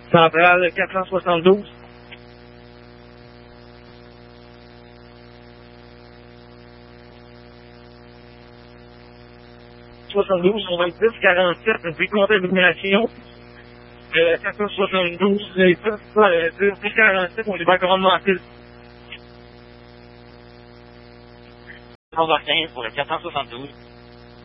Centrale 472. On va être 10-47, une décontamination. 472, 10-47, on est pas grandement fil. On va 15 pour le 472.